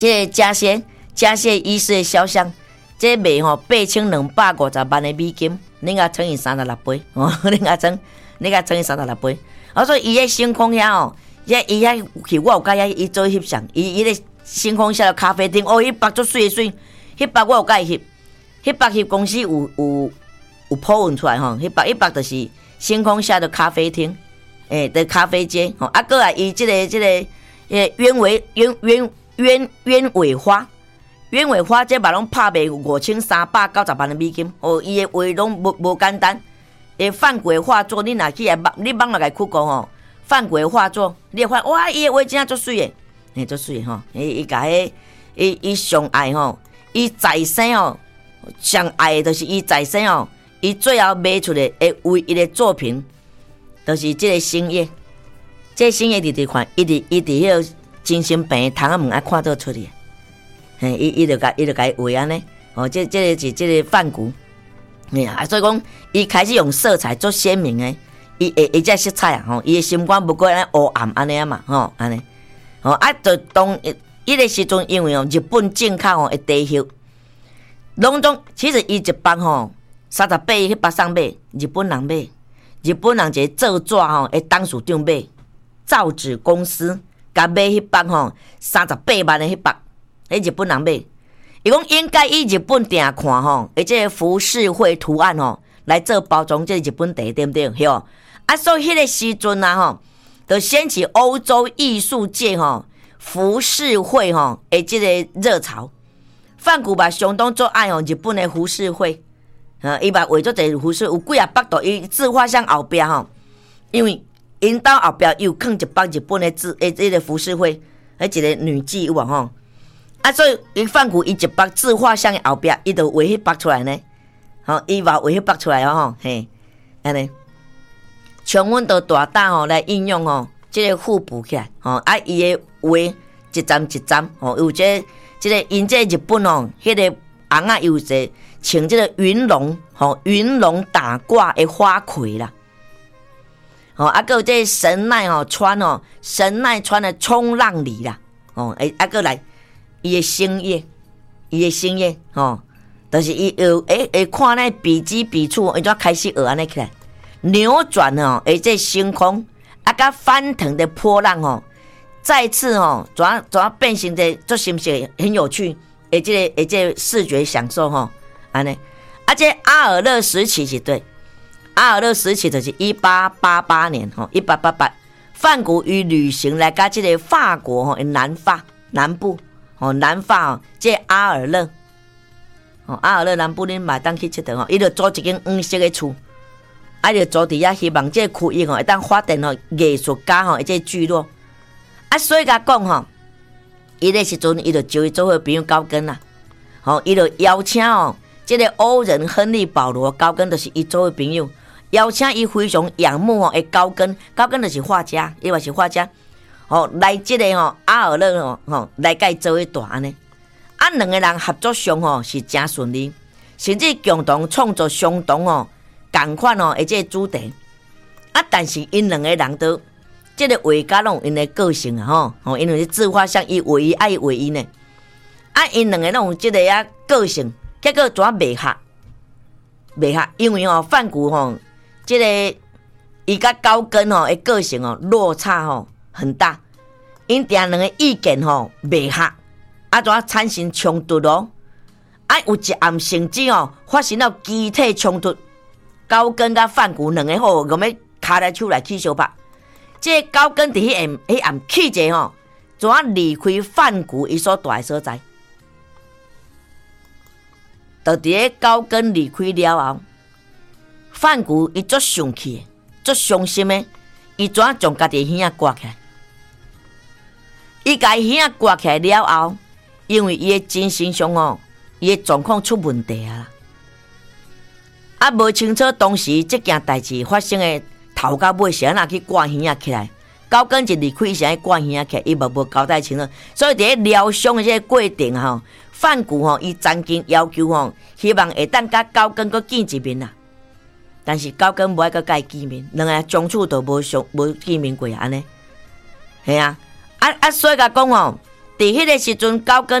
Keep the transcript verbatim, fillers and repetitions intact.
这个加谢加谢医师的肖像，这卖吼八千两百五十万的美金，你甲乘以三十六倍，哦，你甲乘，你甲乘以三十六倍。啊，所以伊个星空遐哦，遐伊遐去我有甲遐伊做翕相，伊伊个星空下的咖啡厅，哦，迄白足水水，迄白我有甲伊翕，迄白翕公司有有有po文出来吼，迄白迄白就是星空下的咖啡厅，诶、欸、的咖啡街，吼，啊，过来伊即、这个即、这个诶鸢尾鸢鸢鸢鸢尾花。鸢尾花这嘛拢拍卖五千三百九十万的美金，哦，伊的画拢无无简单。诶，梵谷的画作，你若去来网，你网落来去讲吼，梵谷的画作，你会发现哇，伊的画真足水诶，嘿，足水吼，伊伊甲迄，伊伊上爱吼，伊在生哦，上爱的就是伊在生哦，伊最后卖出的诶唯一的作品，就是这个星夜，这个星夜伫伫看，伊伫伊伫迄个精神病窗仔门爱看到出去。嘿，伊伊就甲伊就甲伊画安尼，哦，这这个是这个梵谷，哎呀，所以讲伊开始用色彩做鲜明诶，伊会伊只色彩啊，吼，伊诶心肝不过安尼黑暗安尼啊嘛，吼，安尼，吼啊，就当伊个时阵，因为哦，日本进口哦，会低息，拢总其实伊一包吼三十八迄包送买，日本人买，日本人一个做纸吼，诶，董事长买，造纸公司甲买迄包吼三十八万的迄包。迄日本人买，伊讲应该以日本店看吼，而且浮世绘图案吼来做包装，这日本茶对不对？吼，啊，所以迄个时阵啊吼，就掀起欧洲艺术界吼浮世绘吼诶这个热潮。梵谷吧相当做爱吼日本的浮世绘，啊，伊吧画做一浮世有几啊百度，伊自画像后壁吼，因为因兜后壁有放一包日本的字诶，这个浮世绘，迄一个女妓有无吼？啊，所以伊梵谷伊一幅自画像的后壁，伊就画迄幅出来呢。吼、哦，伊嘛画迄幅出来吼，嘿，安尼。像阮都大胆吼来应用吼，即、这个互补起来，吼、哦，啊，伊的画一张一张，吼、哦，有这个、这个因这日本哦，迄、那个红啊有一穿这个云龙，吼、哦，云龙打卦的花魁啦。吼、哦，啊，个这个神奈吼川哦，神奈川的冲浪里啦，哦，诶，啊个来。伊的星夜，伊的星夜，吼、哦，就是伊学诶会看那笔记笔触，伊怎开始学安尼起来，扭转吼，诶这星空，啊，甲翻腾的波浪吼，再次吼，怎样怎样变成这，这是不是很有趣？诶，这个诶这个视觉享受吼，安尼，啊，这阿尔勒时期是对，阿尔勒时期就是一八八八年吼，一八八八，梵谷与旅行来甲这个法国吼，南法南部。哦，南法哦，这个、阿尔勒，哦，阿尔勒南部恁嘛当去佚佗吼，伊就租一间黄色的厝，啊，就租伫遐，希望这个区域吼会当发展吼艺术家吼，这个聚落。啊，所以甲讲吼，伊那时阵伊就招伊做伙朋友高更啦，吼，伊就邀请哦，这个欧人亨利保罗高更就是伊做伙朋友，邀请伊非常仰慕哦的高更，高更就是画家，伊嘛是画家。吼、哦，来这个吼阿尔勒吼吼来甲伊做伙大安尼，啊两个人合作上吼是真顺利，甚至共同创作相同哦同款哦而且主题，啊但是因两个人都这个画家拢有因的个性啊吼，吼因为是自画像伊画伊爱画伊呢，啊因两个拢有这个啊个性，结果怎袂合，袂合，因为哦梵谷吼这个伊甲高更吼的个性哦落差吼。很大，因定两个意见吼袂合，啊，怎产生冲突咯？啊，有一暗甚至哦发生了肢体冲突，高更甲梵谷两个吼，咁要卡来手来起相拍。这高更伫迄暗迄暗气者吼，怎离开梵谷伊所住的所在？就伫咧高更离开了后，梵谷伊足生气，足伤心的，伊怎将家己耳仔刮起来？伊甲伊耳仔刮起来了后，因为伊的精神上哦，伊的状况出问题啊！啊，无清楚当时这件代志发生的头到尾是安怎去刮耳仔起来，高更一离开时，刮耳仔起来，伊无无交代清楚，所以伫咧疗伤的这个过程吼，梵谷吼伊曾经要求吼，希望会当甲高更佮见一面啦。但是高更无爱佮甲伊见面，两个从此都无相无见面过安尼，系啊。啊啊，所以甲讲哦，伫伫迄个时阵，高跟